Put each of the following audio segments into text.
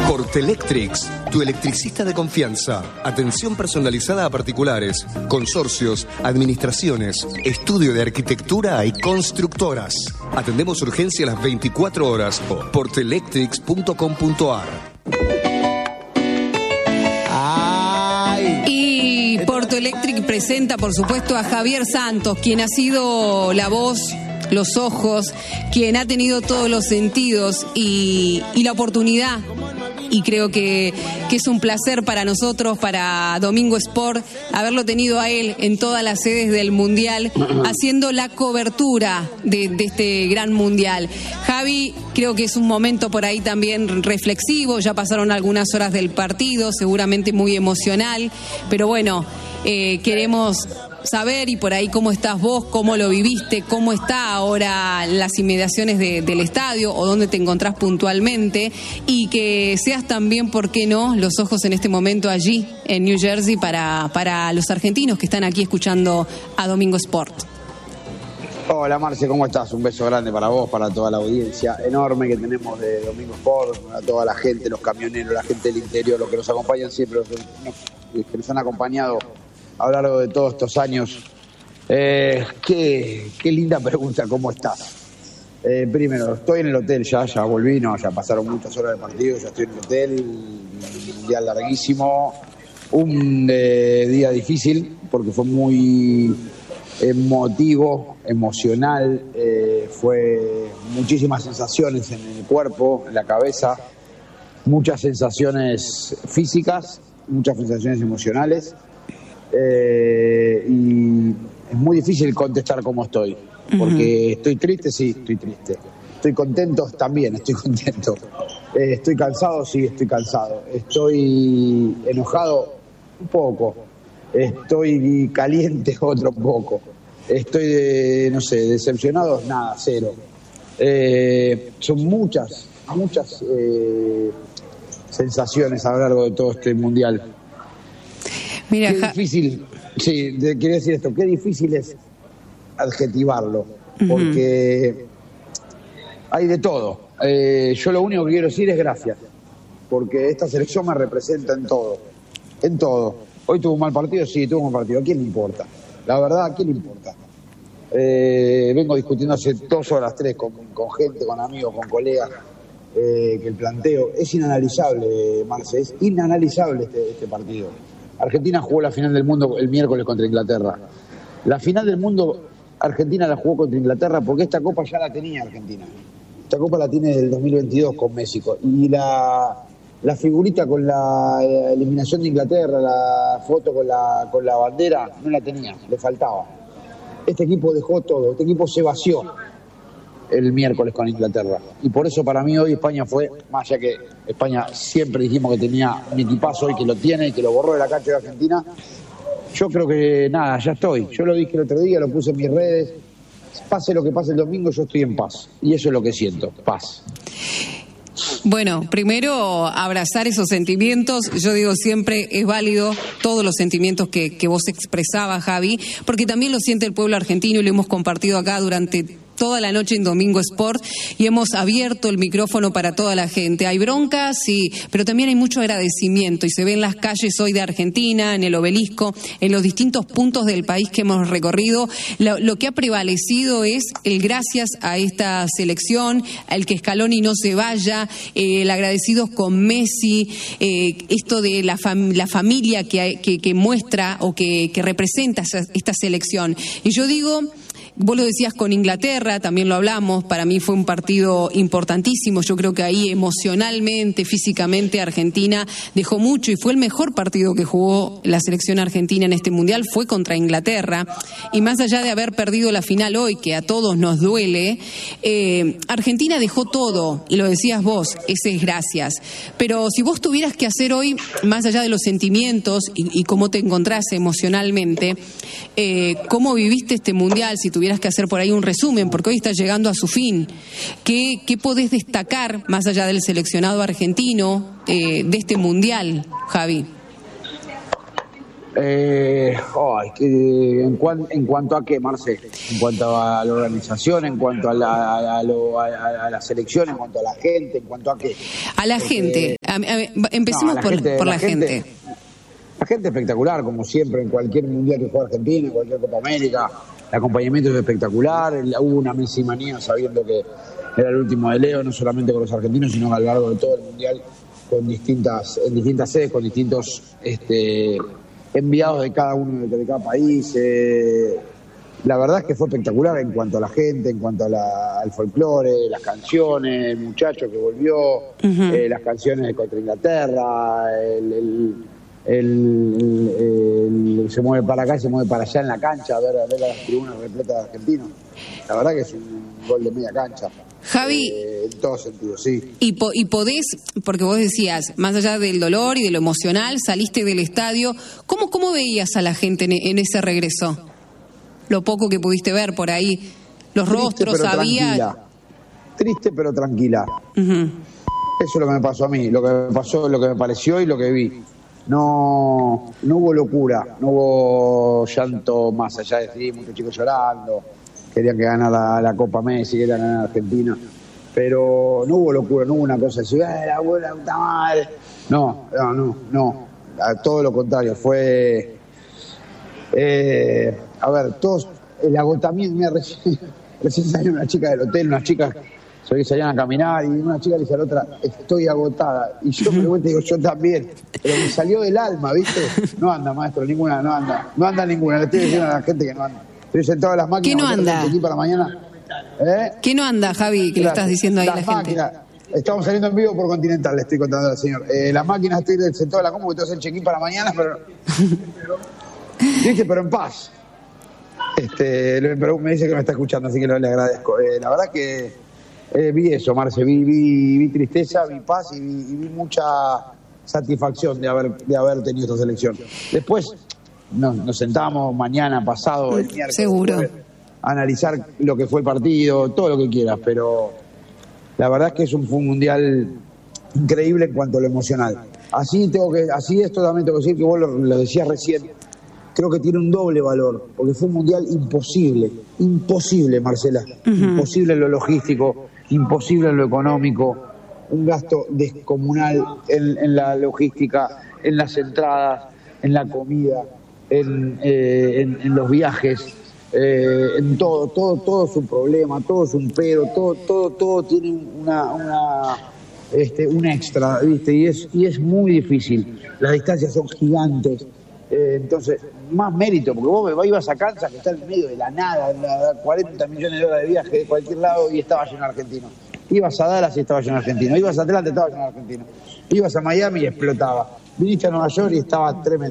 Portelectrics, tu electricista de confianza. Atención personalizada a particulares, consorcios, administraciones, estudio de arquitectura y constructoras. Atendemos urgencia a las 24 horas. Portelectrics.com.ar. Y Porto Electric presenta, por supuesto, a Javier Santos, quien ha sido la voz, los ojos, quien ha tenido todos los sentidos y la oportunidad. Y creo que es un placer para nosotros, para Domingo Sport, haberlo tenido a él en todas las sedes del Mundial, haciendo la cobertura de este gran Mundial. Javi, creo que es un momento por ahí también reflexivo, ya pasaron algunas horas del partido, seguramente muy emocional, pero bueno, queremos saber y por ahí cómo estás vos, cómo lo viviste, cómo está ahora las inmediaciones del estadio o dónde te encontrás puntualmente, y que seas también, ¿por qué no?, los ojos en este momento allí en New Jersey para los argentinos que están aquí escuchando a Domingo Sport. Hola Marce, ¿cómo estás? Un beso grande para vos, para toda la audiencia enorme que tenemos de Domingo Sport, para toda la gente, los camioneros, la gente del interior, los que nos acompañan siempre, los que nos han acompañado a lo largo de todos estos años. Qué linda pregunta, ¿cómo estás? Primero, estoy en el hotel ya volví, ya pasaron muchas horas de partido, ya estoy en el hotel, un día larguísimo, un día difícil, porque fue muy emotivo, emocional, fue muchísimas sensaciones en el cuerpo, en la cabeza, muchas sensaciones físicas, muchas sensaciones emocionales. Y es muy difícil contestar cómo estoy, porque estoy triste, sí, estoy triste. Estoy contento, también estoy contento. Estoy cansado, sí, estoy cansado. Estoy enojado, un poco. Estoy caliente, otro poco. Estoy, decepcionado, nada, cero. Son muchas sensaciones a lo largo de todo este mundial. Mira, qué difícil, quería decir esto, qué difícil es adjetivarlo, porque hay de todo. Yo lo único que quiero decir es gracias, porque esta selección me representa en todo. Hoy tuvo un mal partido, sí, tuvo un mal partido. ¿A quién le importa? La verdad, ¿a quién le importa? Vengo discutiendo hace 2 horas, 3, con gente, con amigos, con colegas, que el planteo es inanalizable, Marce, es inanalizable este partido. Argentina jugó la final del mundo el miércoles contra Inglaterra. La final del mundo Argentina la jugó contra Inglaterra porque esta copa ya la tenía Argentina. Esta copa la tiene del 2022 con México. Y la figurita con la eliminación de Inglaterra, la foto con la bandera, no la tenía, le faltaba. Este equipo dejó todo, este equipo se vació el miércoles con Inglaterra. Y por eso para mí hoy España fue, más allá que España siempre dijimos que tenía un equipazo y que lo tiene y que lo borró de la cancha de Argentina, yo creo que nada, ya estoy. Yo lo dije el otro día, lo puse en mis redes. Pase lo que pase el domingo, yo estoy en paz. Y eso es lo que siento, paz. Bueno, primero abrazar esos sentimientos. Yo digo siempre, es válido todos los sentimientos que vos expresabas, Javi, porque también lo siente el pueblo argentino y lo hemos compartido acá durante toda la noche en Domingo Sport y hemos abierto el micrófono para toda la gente. Hay broncas, sí, pero también hay mucho agradecimiento y se ve en las calles hoy de Argentina, en el Obelisco, en los distintos puntos del país que hemos recorrido. Lo que ha prevalecido es el gracias a esta selección, el que Scaloni no se vaya, el agradecidos con Messi, esto de la familia que muestra o que representa esta selección. Y yo digo, vos lo decías con Inglaterra, también lo hablamos, para mí fue un partido importantísimo, yo creo que ahí emocionalmente, físicamente Argentina dejó mucho y fue el mejor partido que jugó la selección argentina en este mundial, fue contra Inglaterra, y más allá de haber perdido la final hoy, que a todos nos duele, Argentina dejó todo, y lo decías vos, ese es gracias, pero si vos tuvieras que hacer hoy, más allá de los sentimientos y cómo te encontrás emocionalmente, cómo viviste este mundial, si tuvieras que hacer por ahí un resumen, porque hoy está llegando a su fin. ¿Qué podés destacar, más allá del seleccionado argentino, de este mundial, Javi? En cuanto a qué, Marce, en cuanto a la organización, en cuanto a la selección, en cuanto a la gente, en cuanto a qué. A la gente, empecemos por la gente. La gente espectacular, como siempre, en cualquier mundial que juega Argentina, en cualquier Copa América, el acompañamiento es espectacular, hubo una mesimanía sabiendo que era el último de Leo, no solamente con los argentinos, sino a lo largo de todo el mundial, en distintas sedes, con distintos enviados de cada uno de cada país. La verdad es que fue espectacular en cuanto a la gente, en cuanto al folclore, las canciones, el muchacho que volvió, las canciones contra Inglaterra, se mueve para acá, se mueve para allá en la cancha a ver las tribunas repletas de argentinos. La verdad que es un gol de media cancha. Javi, en todo sentido, sí. Y podés, porque vos decías, más allá del dolor y de lo emocional, saliste del estadio. ¿Cómo veías a la gente en ese regreso? Lo poco que pudiste ver por ahí, los rostros, había... Triste pero tranquila. Eso es lo que me pasó a mí, lo que me pareció y lo que vi. No hubo locura, no hubo llanto más allá de decir muchos chicos llorando, querían que ganara la Copa Messi, querían ganar Argentina, pero no hubo locura, no hubo una cosa así, la buena puta madre. No, todo lo contrario, fue todos, el agotamiento. Mira, recién salió una chica del hotel, unas chicas que salían a caminar, y una chica le dice a la otra, estoy agotada, y yo me vuelto y digo, yo también, pero me salió del alma, ¿viste? No anda, maestro, ninguna, no anda ninguna, le estoy diciendo a la gente que no anda. Estoy sentado en las máquinas. ¿Qué no anda? Aquí para mañana. ¿Qué no anda, Javi, que le estás diciendo ahí a la gente? Estamos saliendo en vivo por Continental, le estoy contando al señor. Las máquinas, estoy sentado en la compu, que tengo que hacer el check-in para mañana, pero... ¿Viste? Pero en paz. Pero me dice que me está escuchando, así que le agradezco. La verdad que vi eso, Marce, vi tristeza, vi paz y vi mucha satisfacción de haber tenido esta selección. Después nos sentamos mañana, pasado, el miércoles, seguro, a analizar lo que fue el partido, todo lo que quieras, pero la verdad es que fue un mundial increíble en cuanto a lo emocional. Así esto también tengo que decir, que vos lo decías recién, creo que tiene un doble valor, porque fue un mundial imposible, Marcela, imposible en lo logístico, imposible en lo económico, un gasto descomunal en la logística, en las entradas, en la comida, en los viajes, en todo es un problema, todo es un pero, todo tiene un extra, ¿viste? Y es muy difícil, las distancias son gigantes. Entonces, más mérito, porque vos ibas a Kansas, que está en medio de la nada, 40 millones de horas de viaje de cualquier lado, y estaba lleno de argentinos. Ibas a Dallas y estaba lleno de argentinos. Ibas a Atlanta y estaba lleno de argentinos. Ibas a Miami y explotaba. Viniste a Nueva York y estaba tremendo.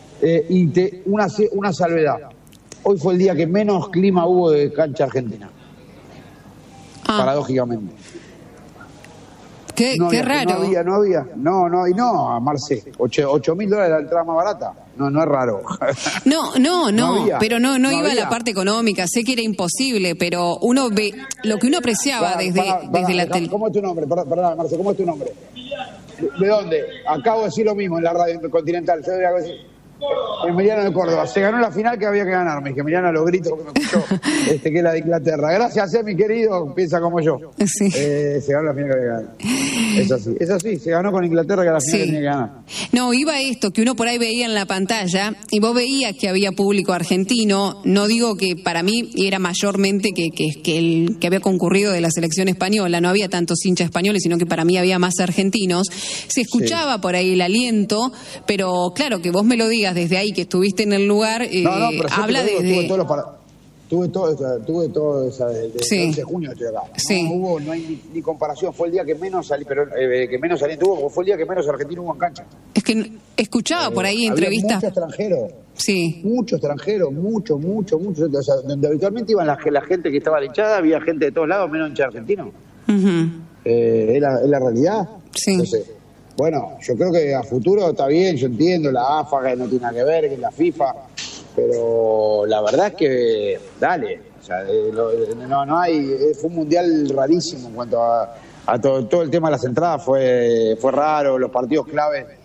Una salvedad. Hoy fue el día que menos clima hubo de cancha argentina. Paradójicamente. Qué raro. No había. No, Marce, $8.000 la entrada más barata. No es raro. No, pero no iba a la parte económica. Sé que era imposible, pero uno ve lo que uno apreciaba desde la tele. ¿Cómo es tu nombre? Perdón, Marce, ¿cómo es tu nombre? ¿De dónde? Acabo de decir lo mismo en la radio Continental. Yo voy a decir, Emiliano de Córdoba. Se ganó la final que había que ganar. Me dije, Emiliano, los gritos porque me escuchó, que es la de Inglaterra. Gracias, mi querido. Piensa como yo. Sí. Se ganó la final que había que ganar. Es así. Se ganó con Inglaterra, que la final tenía que ganar. No, iba esto, que uno por ahí veía en la pantalla, y vos veías que había público argentino. No digo que para mí era mayormente que el que había concurrido de la selección española. No había tantos hinchas españoles, sino que para mí había más argentinos. Se escuchaba por ahí el aliento, pero claro, que vos me lo digas desde ahí, que estuviste en el lugar, pero habla desde... Tuve todo esa, desde el 11 de junio estoy acá. Sí. No hay ni comparación. Fue el día que menos salí, pero que menos saliente hubo, fue el día que menos argentinos hubo en cancha. Es que escuchaba por ahí entrevistas. Mucho extranjero. Sí. Mucho extranjero, mucho. O sea, donde habitualmente iban la gente que estaba hinchada, había gente de todos lados, menos hincha argentino. Es la realidad. Sí. Entonces, bueno, yo creo que a futuro está bien, yo entiendo, la AFA que no tiene nada que ver, que es la FIFA, pero la verdad es que, dale, o sea, no hay, fue un mundial rarísimo en cuanto a todo el tema de las entradas, fue raro, los partidos claves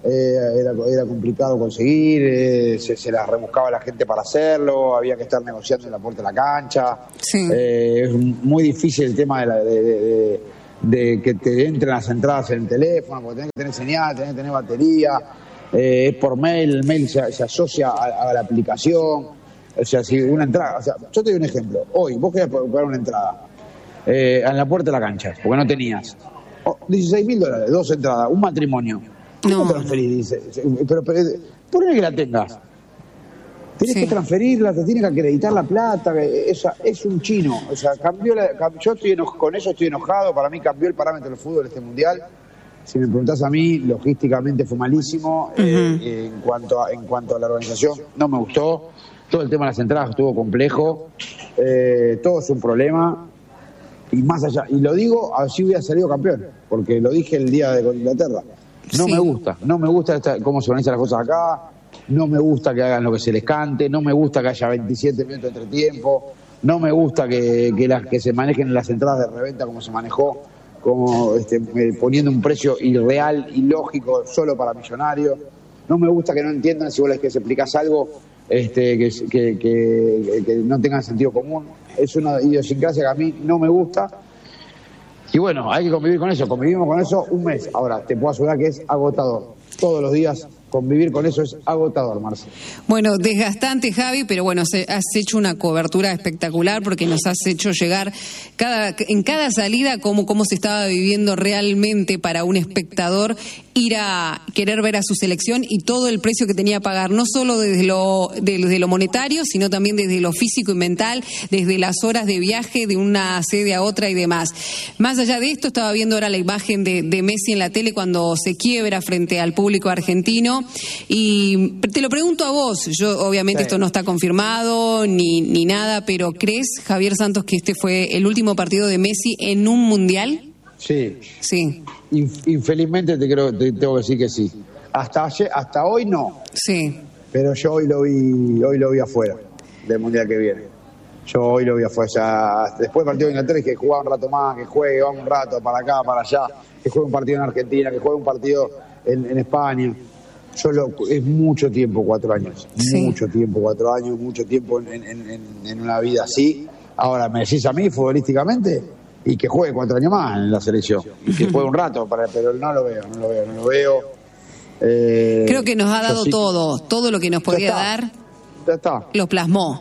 era complicado conseguir, se las rebuscaba la gente para hacerlo, había que estar negociando en la puerta de la cancha. Sí. Es muy difícil el tema de que te entren las entradas en el teléfono, porque tenés que tener señal, tenés que tener batería, es por mail, el mail se asocia a la aplicación. O sea, si una entrada, o sea, yo te doy un ejemplo, hoy vos querés pagar una entrada en la puerta de la cancha, porque no tenías $16.000, 2 entradas, un matrimonio. ¿Cómo transferís? Dice, pero ponele que la tengas. Tienes que transferirla, te tiene que acreditar la plata, es un chino. O sea, yo con eso estoy enojado, para mí cambió el parámetro del fútbol este mundial. Si me preguntás a mí, logísticamente fue malísimo. En cuanto a la organización, no me gustó. Todo el tema de las entradas estuvo complejo. Todo es un problema. Y más allá, y lo digo, así hubiera salido campeón, porque lo dije el día con Inglaterra. No me gusta cómo se organizan las cosas acá, no me gusta que hagan lo que se les cante, no me gusta que haya 27 minutos de entretiempo, no me gusta que se manejen las entradas de reventa como se manejó, como poniendo un precio irreal, ilógico, solo para millonarios. No me gusta que no entiendan si vos les explicás algo que no tengan sentido común. Es una idiosincrasia que a mí no me gusta. Y bueno, hay que convivir con eso. Convivimos con eso un mes. Ahora, te puedo asegurar que es agotador. Todos los días convivir con eso es agotador, Marce. Bueno, desgastante, Javi, pero bueno, has hecho una cobertura espectacular porque nos has hecho llegar en cada salida cómo se estaba viviendo realmente para un espectador ir a querer ver a su selección y todo el precio que tenía que pagar, no solo desde lo monetario, sino también desde lo físico y mental, desde las horas de viaje de una sede a otra y demás. Más allá de esto, estaba viendo ahora la imagen de Messi en la tele cuando se quiebra frente al público argentino. Y te lo pregunto a vos, yo obviamente esto no está confirmado ni nada, pero ¿crees, Javier Santos, que este fue el último partido de Messi en un mundial? Sí. Sí. Infelizmente te tengo que decir que sí. Hasta hoy no. Sí. Pero yo hoy lo vi afuera del mundial que viene. Yo hoy lo vi afuera. O sea, después del partido de Inglaterra que jugaba un rato más, que juegue, vamos un rato para acá, para allá, que juegue un partido en Argentina, que juegue un partido en España. Es mucho tiempo, 4 años. Sí. Mucho tiempo, 4 años, mucho tiempo en una vida así. Ahora, me decís a mí, futbolísticamente, y que juegue 4 años más en la selección. Y que juegue un rato, pero no lo veo. Creo que nos ha dado todo lo que nos podía dar. Ya está. Lo plasmó.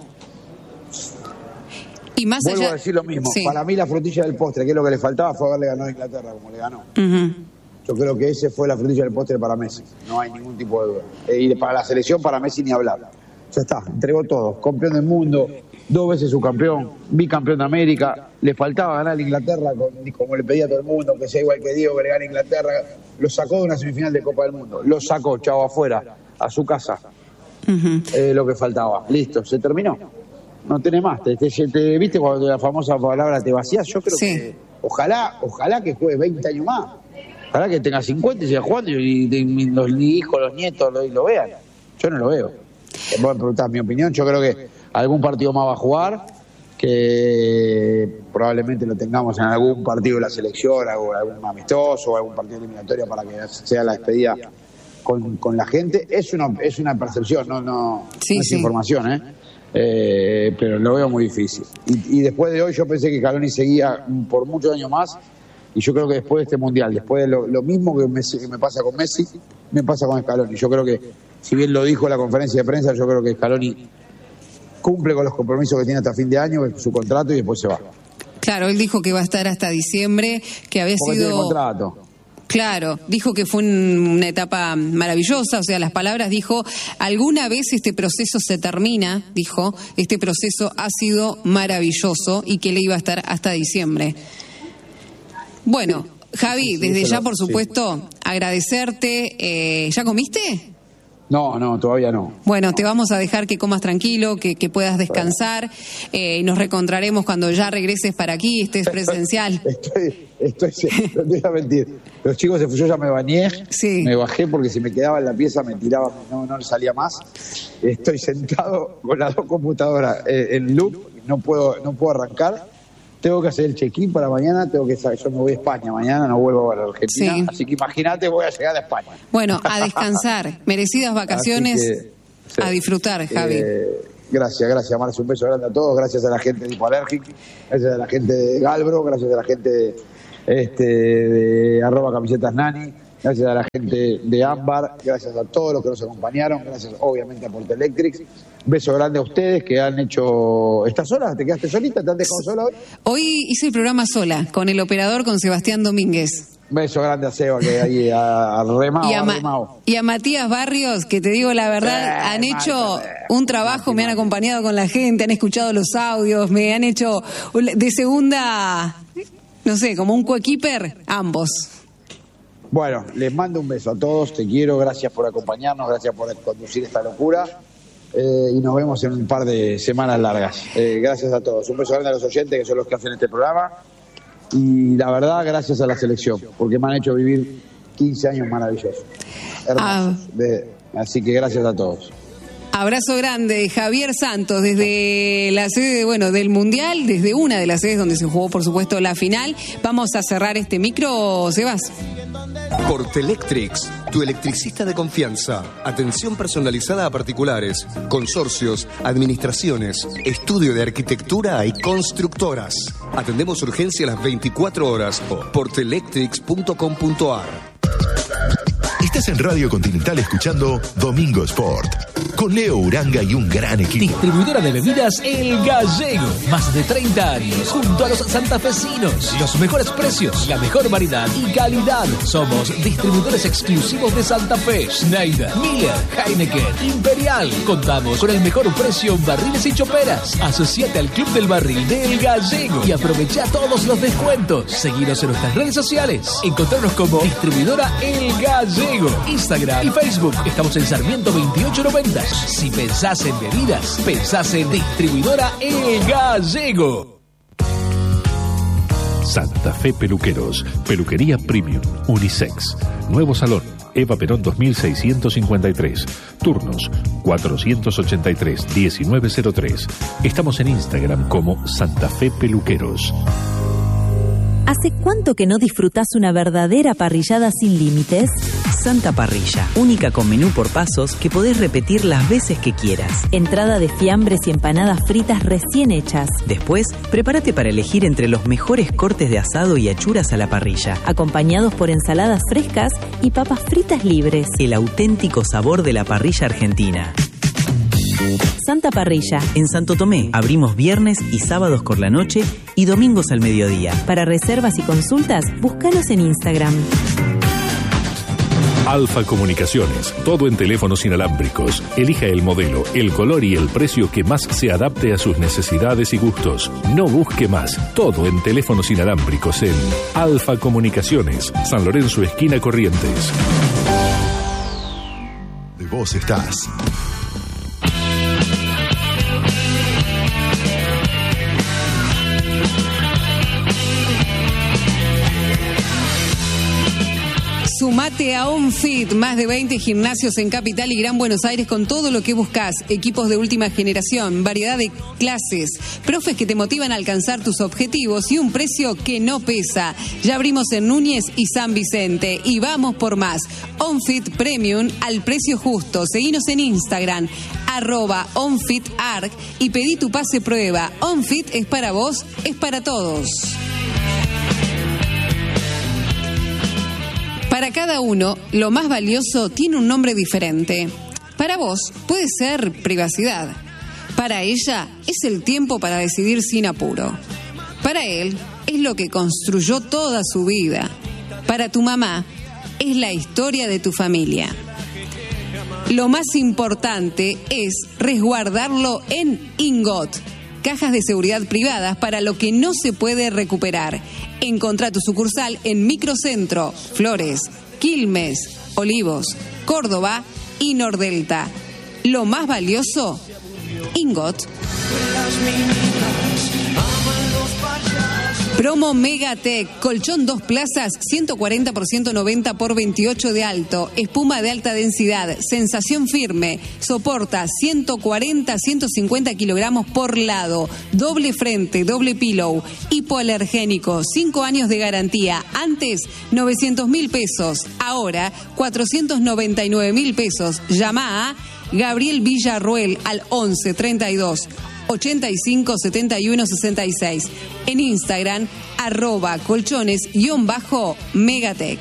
Y más Vuelvo allá... a decir lo mismo. Sí. Para mí la frutilla del postre, que es lo que le faltaba, fue haberle ganado a Inglaterra como le ganó. Yo creo que ese fue la frutilla del postre para Messi. No hay ningún tipo de duda. Y para la selección, para Messi ni hablar. Ya está, entregó todo. Campeón del mundo, 2 veces subcampeón, bicampeón de América. Le faltaba ganar a Inglaterra, como le pedía a todo el mundo, que sea igual que Diego, que le gane a Inglaterra. Lo sacó de una semifinal de Copa del Mundo. Lo sacó, chavo, afuera, a su casa. Lo que faltaba. Listo, se terminó. No tenés más. ¿Viste cuando la famosa palabra te vacías? Yo creo que ojalá que juegue 20 años más. Ojalá que tenga 50 y siga jugando y los hijos, los nietos lo vean. Yo no lo veo. Vos me preguntás mi opinión. Yo creo que algún partido más va a jugar, que probablemente lo tengamos en algún partido de la selección, algún amistoso o algún partido eliminatorio para que sea la despedida con la gente. Es una percepción, no es información, pero lo veo muy difícil. Y después de hoy yo pensé que Scaloni seguía por muchos años más. Y yo creo que después de este mundial, después de lo mismo que me pasa con Messi, me pasa con Scaloni. Yo creo que, si bien lo dijo en la conferencia de prensa, yo creo que Scaloni cumple con los compromisos que tiene hasta fin de año, su contrato, y después se va. Claro, él dijo que va a estar hasta diciembre, que había sido... Tiene contrato. Claro, dijo que fue una etapa maravillosa, o sea, las palabras dijo, alguna vez este proceso se termina, dijo, este proceso ha sido maravilloso y que él iba a estar hasta diciembre. Bueno, Javi, desde ya, por supuesto, agradecerte. ¿Ya comiste? No, todavía no. Bueno, te vamos a dejar que comas tranquilo, que puedas descansar. Nos reencontraremos cuando ya regreses para aquí, estés presencial. No te voy a mentir. Los chicos yo ya me bañé, me bajé porque si me quedaba en la pieza me tiraba, no salía más. Estoy sentado con las 2 computadoras en loop, no puedo arrancar. tengo que hacer el check-in para mañana, yo me voy a España mañana, no vuelvo a la Argentina, Sí. así que imagínate, voy a llegar a España. Bueno, a descansar, merecidas vacaciones, Así que, sí. a disfrutar, Javi. Gracias, Marce, un beso grande a todos, gracias a la gente de Hipoallergic, gracias a la gente de Galbro, gracias a la gente de @camisetasnani, gracias a la gente de Ámbar, gracias a todos los que nos acompañaron, gracias obviamente a Porta Electric. Beso grande a ustedes que han hecho... ¿Estás sola? ¿Te quedaste solita? ¿Te han dejado sola hoy? Hoy hice el programa sola, con el operador, con Sebastián Domínguez. Beso grande a Seba, que ahí ha remado. Y a Matías Barrios, que te digo la verdad, han hecho un trabajo, me han acompañado con la gente, han escuchado los audios, me han hecho de segunda, no sé, como un coequiper, ambos. Bueno, les mando un beso a todos, te quiero, gracias por acompañarnos, gracias por conducir esta locura y nos vemos en un par de semanas largas. Gracias a todos, un beso grande a los oyentes que son los que hacen este programa. Y la verdad, gracias a la selección, porque me han hecho vivir 15 años maravillosos, hermosos. Así que gracias a todos. Abrazo grande, Javier Santos, desde la sede, del Mundial, desde una de las sedes donde se jugó, por supuesto, la final. Vamos a cerrar este micro, Sebas. Portelectrics, tu electricista de confianza. Atención personalizada a particulares, consorcios, administraciones, estudio de arquitectura y constructoras. Atendemos urgencia a las 24 horas. Portelectrics.com.ar. Estás en Radio Continental escuchando Domingo Sport, con Leo Uranga y un gran equipo. Distribuidora de bebidas El Gallego. Más de 30 años junto a los santafesinos. Los mejores precios, la mejor variedad y calidad. Somos distribuidores exclusivos de Santa Fe, Schneider, Miller, Heineken, Imperial. Contamos con el mejor precio en barriles y choperas. Asociate al Club del Barril de El Gallego y aprovecha todos los descuentos. Seguinos en nuestras redes sociales. Encontrarnos como Distribuidora El Gallego. Instagram y Facebook. Estamos en Sarmiento 2890. Si pensás en bebidas, pensás en Distribuidora El Gallego. Santa Fe Peluqueros, peluquería premium, unisex. Nuevo salón, Eva Perón 2653. Turnos 483-1903. Estamos en Instagram como Santa Fe Peluqueros. ¿Hace cuánto que no disfrutás una verdadera parrillada sin límites? Santa Parrilla, única con menú por pasos que podés repetir las veces que quieras. Entrada de fiambres y empanadas fritas recién hechas. Después, prepárate para elegir entre los mejores cortes de asado y achuras a la parrilla, acompañados por ensaladas frescas y papas fritas libres. El auténtico sabor de la parrilla argentina. Santa Parrilla. En Santo Tomé, abrimos viernes y sábados por la noche y domingos al mediodía. Para reservas y consultas, búscanos en Instagram. Alfa Comunicaciones, todo en teléfonos inalámbricos. Elija el modelo, el color y el precio que más se adapte a sus necesidades y gustos. No busque más, todo en teléfonos inalámbricos en Alfa Comunicaciones, San Lorenzo, esquina Corrientes. De vos estás. Sumate a OnFit, más de 20 gimnasios en Capital y Gran Buenos Aires con todo lo que buscas, equipos de última generación, variedad de clases, profes que te motivan a alcanzar tus objetivos y un precio que no pesa. Ya abrimos en Núñez y San Vicente y vamos por más. OnFit Premium al precio justo. Seguinos en Instagram, @OnFitArc y pedí tu pase prueba. OnFit es para vos, es para todos. Para cada uno, lo más valioso tiene un nombre diferente. Para vos puede ser privacidad. Para ella es el tiempo para decidir sin apuro. Para él es lo que construyó toda su vida. Para tu mamá es la historia de tu familia. Lo más importante es resguardarlo en Ingot. Cajas de seguridad privadas para lo que no se puede recuperar. Encontrá tu sucursal en Microcentro, Flores, Quilmes, Olivos, Córdoba y Nordelta. Lo más valioso, Ingot. Promo Megatec, colchón 2 plazas, 140 por 190 por 28 de alto, espuma de alta densidad, sensación firme, soporta 140, 150 kilogramos por lado, doble frente, doble pillow, hipoalergénico, 5 años de garantía, antes 900.000 pesos, ahora 499.000 pesos. Llama a Gabriel Villarruel al 11 32 85 71 66. En Instagram, @colchones_Megatec.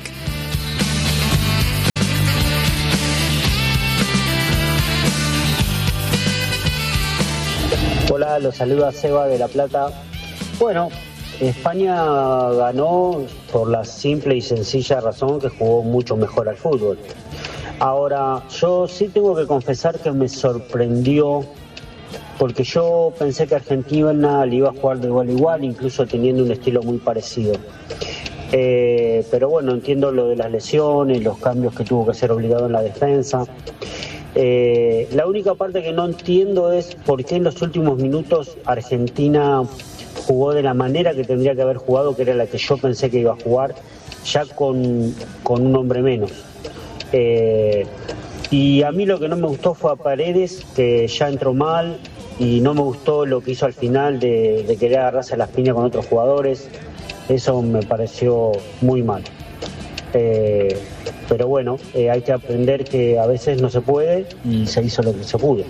Hola, los saluda Seba de La Plata. Bueno, España ganó por la simple y sencilla razón que jugó mucho mejor al fútbol. Ahora, yo sí tengo que confesar que me sorprendió, porque yo pensé que Argentina le iba a jugar de igual a igual, incluso teniendo un estilo muy parecido. Pero bueno, entiendo lo de las lesiones, los cambios que tuvo que ser obligado en la defensa. La única parte que no entiendo es por qué en los últimos minutos Argentina jugó de la manera que tendría que haber jugado, que era la que yo pensé que iba a jugar, ya con un hombre menos. Y a mí lo que no me gustó fue a Paredes, que ya entró mal, y no me gustó lo que hizo al final de querer agarrarse a las piñas con otros jugadores. Eso me pareció muy mal. Pero bueno, hay que aprender que a veces no se puede y se hizo lo que se pudo.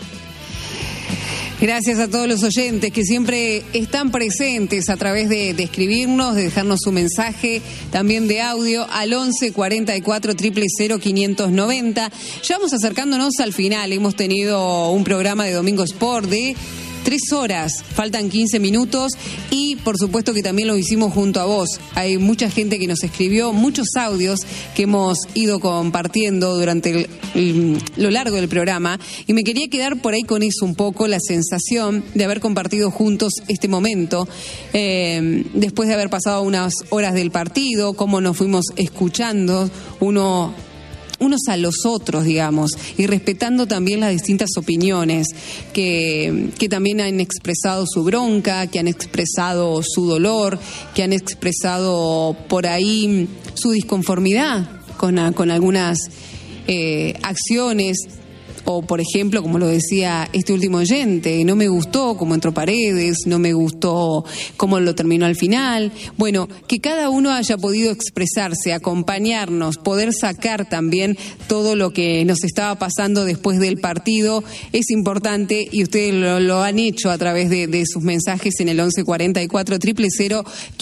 Gracias a todos los oyentes que siempre están presentes a través de escribirnos, de dejarnos su mensaje, también de audio al 11 44 000 590. Ya vamos acercándonos al final. Hemos tenido un programa de Domingo Sport de 3 horas, faltan 15 minutos y por supuesto que también lo hicimos junto a vos. Hay mucha gente que nos escribió, muchos audios que hemos ido compartiendo durante lo largo del programa y me quería quedar por ahí con eso un poco, la sensación de haber compartido juntos este momento, después de haber pasado unas horas del partido, cómo nos fuimos escuchando unos a los otros, digamos, y respetando también las distintas opiniones que también han expresado su bronca, que han expresado su dolor, que han expresado por ahí su disconformidad con algunas acciones. O, por ejemplo, como lo decía este último oyente, no me gustó cómo entró Paredes, no me gustó cómo lo terminó al final. Bueno, que cada uno haya podido expresarse, acompañarnos, poder sacar también todo lo que nos estaba pasando después del partido es importante y ustedes lo han hecho a través de sus mensajes en el 11 44 000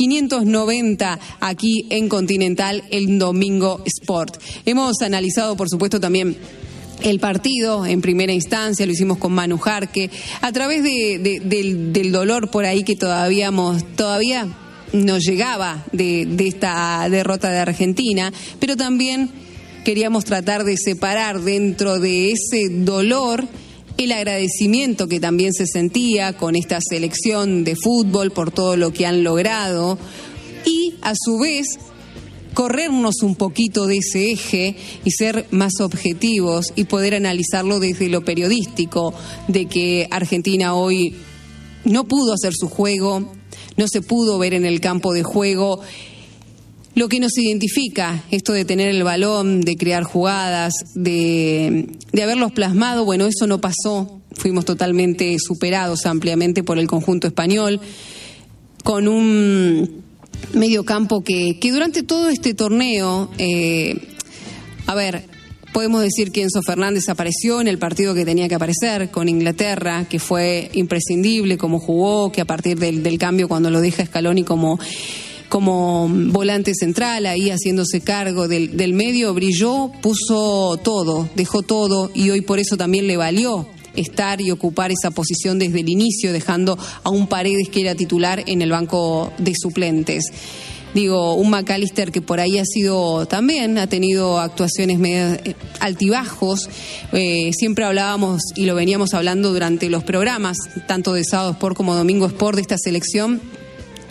590 aquí en Continental, el Domingo Sport. Hemos analizado, por supuesto, también el partido en primera instancia, lo hicimos con Manu Jarque, a través del dolor por ahí que todavía nos llegaba de esta derrota de Argentina, pero también queríamos tratar de separar dentro de ese dolor el agradecimiento que también se sentía con esta selección de fútbol por todo lo que han logrado y a su vez corrernos un poquito de ese eje y ser más objetivos y poder analizarlo desde lo periodístico, de que Argentina hoy no pudo hacer su juego, no se pudo ver en el campo de juego lo que nos identifica, esto de tener el balón, de crear jugadas, de haberlos plasmado. Bueno, eso no pasó, fuimos totalmente superados ampliamente por el conjunto español, con un medio campo que durante todo este torneo, podemos decir que Enzo Fernández apareció en el partido que tenía que aparecer con Inglaterra, que fue imprescindible como jugó, que a partir del cambio cuando lo deja Scaloni como volante central, ahí haciéndose cargo del medio, brilló, puso todo, dejó todo y hoy por eso también le valió estar y ocupar esa posición desde el inicio, dejando a un Paredes que era titular en el banco de suplentes. Digo, un McAllister que por ahí ha tenido actuaciones medio altibajos. Siempre hablábamos y lo veníamos hablando durante los programas, tanto de Sábado Sport como Domingo Sport, de esta selección,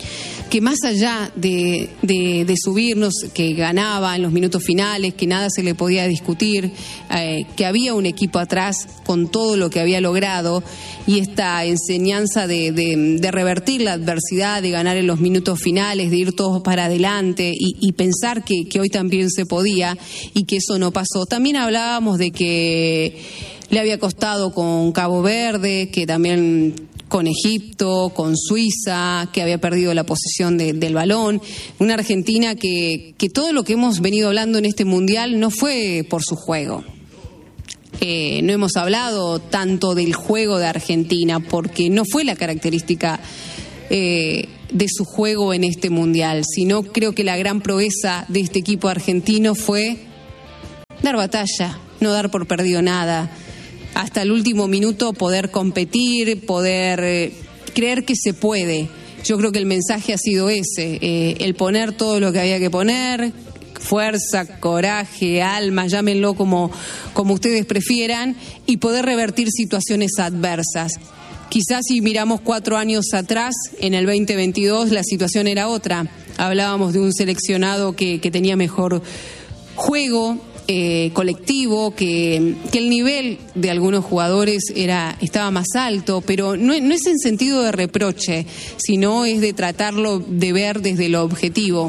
que más allá de subirnos, que ganaba en los minutos finales, que nada se le podía discutir, que había un equipo atrás con todo lo que había logrado, y esta enseñanza de revertir la adversidad, de ganar en los minutos finales, de ir todos para adelante y pensar que hoy también se podía y que eso no pasó. También hablábamos de que le había costado con Cabo Verde, que también con Egipto, con Suiza, que había perdido la posesión del balón. Una Argentina que todo lo que hemos venido hablando en este Mundial no fue por su juego. No hemos hablado tanto del juego de Argentina, porque no fue la característica de su juego en este Mundial, sino creo que la gran proeza de este equipo argentino fue dar batalla, no dar por perdido nada, hasta el último minuto poder competir, poder creer que se puede. Yo creo que el mensaje ha sido ese, el poner todo lo que había que poner, fuerza, coraje, alma, llámenlo como ustedes prefieran, y poder revertir situaciones adversas. Quizás si miramos 4 años atrás, en el 2022, la situación era otra. Hablábamos de un seleccionado que tenía mejor juego colectivo, que el nivel de algunos jugadores estaba más alto, pero no es en sentido de reproche, sino es de tratarlo de ver desde lo objetivo.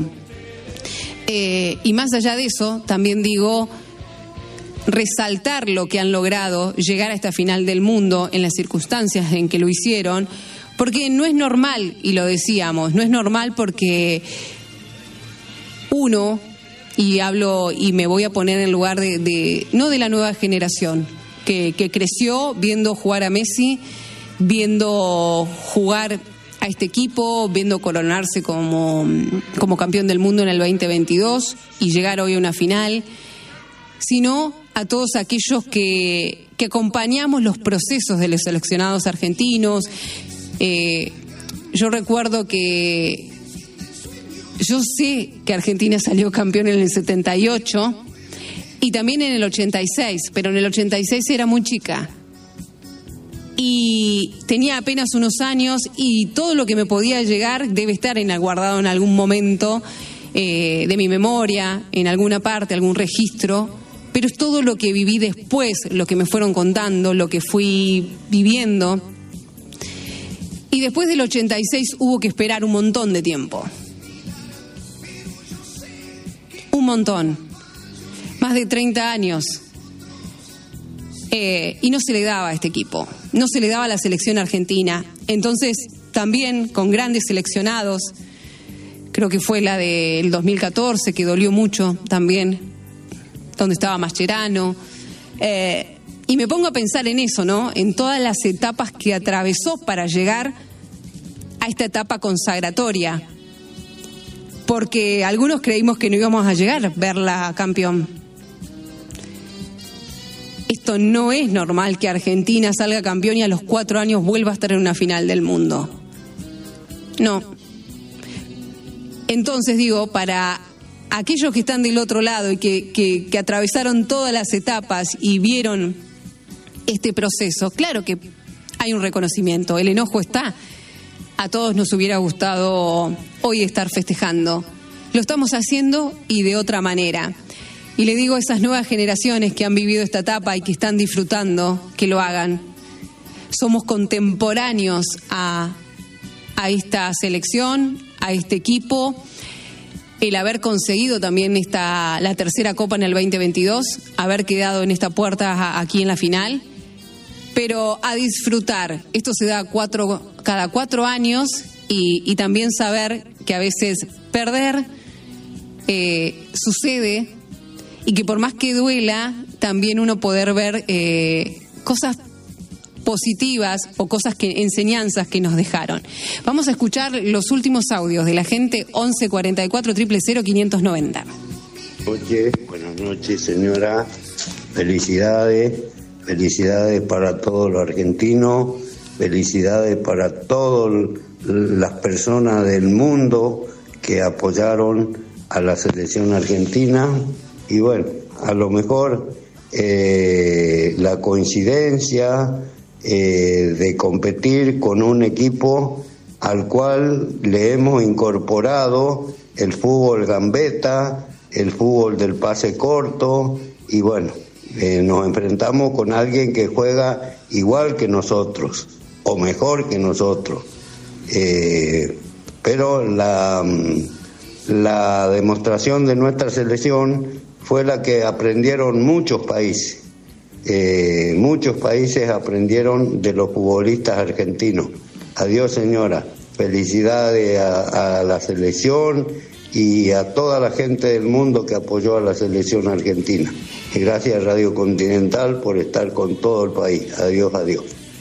Y más allá de eso, también digo, resaltar lo que han logrado, llegar a esta final del mundo en las circunstancias en que lo hicieron, porque no es normal, y lo decíamos, no es normal porque uno, y hablo y me voy a poner en lugar no de la nueva generación, que creció viendo jugar a Messi, viendo jugar a este equipo, viendo coronarse como campeón del mundo en el 2022 y llegar hoy a una final, sino a todos aquellos que acompañamos los procesos de los seleccionados argentinos. Yo recuerdo que yo sé que Argentina salió campeón en el 78 y también en el 86, pero en el 86 era muy chica y tenía apenas unos años, y todo lo que me podía llegar debe estar guardado en algún momento de mi memoria, en alguna parte, algún registro, pero es todo lo que viví después, lo que me fueron contando, lo que fui viviendo. Y después del 86 hubo que esperar un montón de tiempo. Un montón. Más de 30 años. Y no se le daba a este equipo. No se le daba a la selección argentina. Entonces, también con grandes seleccionados, creo que fue la del 2014, que dolió mucho también, donde estaba Mascherano. Y me pongo a pensar en eso, ¿no? En todas las etapas que atravesó para llegar a esta etapa consagratoria. Porque algunos creímos que no íbamos a llegar a verla campeón. Esto no es normal, que Argentina salga campeón y a los 4 años vuelva a estar en una final del mundo. No. Entonces digo, para aquellos que están del otro lado y que atravesaron todas las etapas y vieron este proceso, claro que hay un reconocimiento, el enojo está. A todos nos hubiera gustado hoy estar festejando. Lo estamos haciendo y de otra manera. Y le digo a esas nuevas generaciones que han vivido esta etapa y que están disfrutando, que lo hagan. Somos contemporáneos a esta selección, a este equipo. El haber conseguido también la tercera Copa en el 2022, haber quedado en esta puerta aquí en la final. Pero a disfrutar. Esto se da cada 4 años y también saber que a veces perder sucede, y que por más que duela, también uno poder ver cosas positivas o enseñanzas que nos dejaron. Vamos a escuchar los últimos audios de la gente. 11 44 000 590. Oye, buenas noches, señora. Felicidades para todos los argentinos, felicidades para todas las personas del mundo que apoyaron a la selección argentina. Y bueno, a lo mejor la coincidencia de competir con un equipo al cual le hemos incorporado el fútbol gambeta, el fútbol del pase corto, y bueno, nos enfrentamos con alguien que juega igual que nosotros, o mejor que nosotros. Pero la demostración de nuestra selección fue la que aprendieron muchos países. Muchos países aprendieron de los futbolistas argentinos. Adiós, señora. Felicidades a la selección y a toda la gente del mundo que apoyó a la selección argentina. Y gracias Radio Continental por estar con todo el país. Adiós, adiós.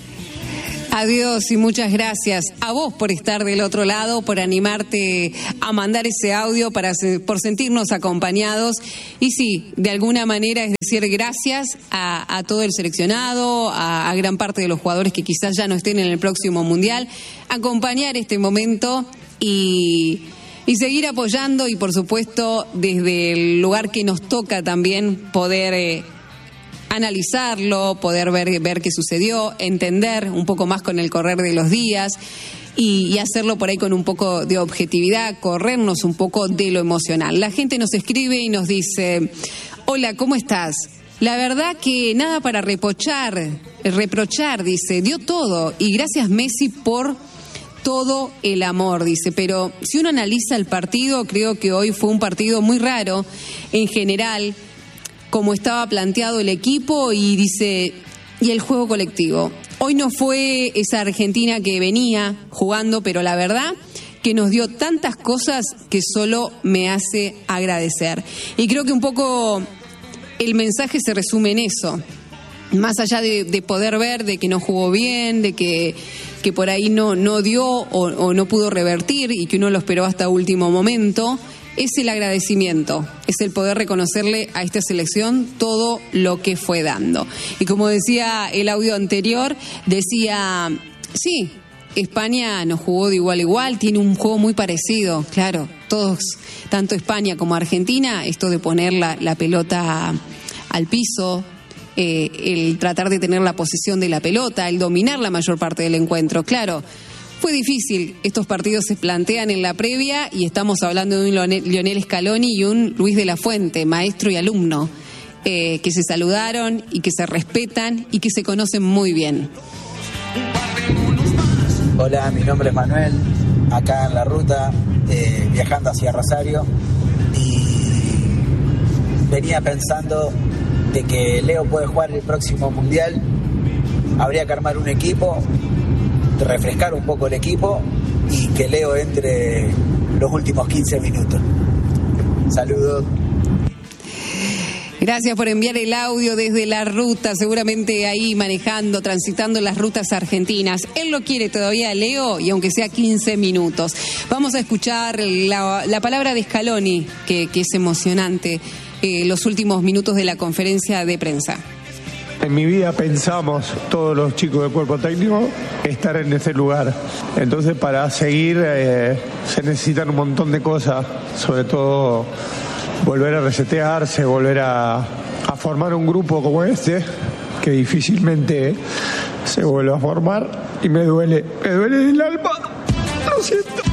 Adiós y muchas gracias a vos por estar del otro lado, por animarte a mandar ese audio, por sentirnos acompañados. Y sí, de alguna manera es decir gracias a todo el seleccionado, a gran parte de los jugadores que quizás ya no estén en el próximo Mundial, acompañar este momento y seguir apoyando y por supuesto desde el lugar que nos toca también poder analizarlo, poder ver qué sucedió, entender un poco más con el correr de los días y hacerlo por ahí con un poco de objetividad, corrernos un poco de lo emocional. La gente nos escribe y nos dice: hola, ¿cómo estás? La verdad que nada para reprochar, dice, dio todo y gracias Messi por todo el amor, dice, pero si uno analiza el partido, creo que hoy fue un partido muy raro en general, como estaba planteado el equipo y dice, y el juego colectivo. Hoy no fue esa Argentina que venía jugando, pero la verdad que nos dio tantas cosas que solo me hace agradecer. Y creo que un poco el mensaje se resume en eso. Más allá de poder ver de que no jugó bien, de que por ahí no dio o no pudo revertir y que uno lo esperó hasta último momento, es el agradecimiento, es el poder reconocerle a esta selección todo lo que fue dando. Y como decía el audio anterior, decía, sí, España nos jugó de igual a igual, tiene un juego muy parecido, claro, todos, tanto España como Argentina, esto de poner la pelota al piso, el tratar de tener la posesión de la pelota, el dominar la mayor parte del encuentro, claro. Fue difícil, estos partidos se plantean en la previa y estamos hablando de un Lionel Scaloni y un Luis de la Fuente, maestro y alumno, que se saludaron y que se respetan y que se conocen muy bien. Hola, mi nombre es Manuel, acá en la ruta, viajando hacia Rosario, y venía pensando de que Leo puede jugar el próximo Mundial, habría que armar un equipo, refrescar un poco el equipo y que Leo entre los últimos 15 minutos. Saludos. Gracias por enviar el audio desde la ruta, seguramente ahí manejando, transitando las rutas argentinas. Él lo quiere todavía, Leo, y aunque sea 15 minutos. Vamos a escuchar la palabra de Scaloni, que es emocionante, los últimos minutos de la conferencia de prensa. En mi vida pensamos, todos los chicos del cuerpo técnico, estar en ese lugar. Entonces, para seguir se necesitan un montón de cosas, sobre todo volver a resetearse, volver a formar un grupo como este, que difícilmente se vuelve a formar, y me duele el alma, lo siento.